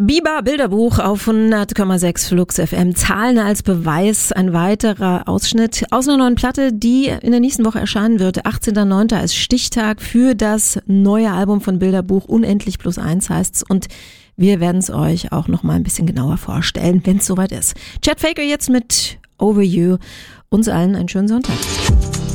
Biber Bilderbuch auf 100,6 Flux FM. Zahlen als Beweis. Ein weiterer Ausschnitt aus einer neuen Platte, die in der nächsten Woche erscheinen wird. 18.09. ist Stichtag für das neue Album von Bilderbuch. Unendlich plus eins heißt's. Und wir werden es euch auch noch mal ein bisschen genauer vorstellen, wenn es soweit ist. Chad Faker jetzt mit Over You. Uns allen einen schönen Sonntag.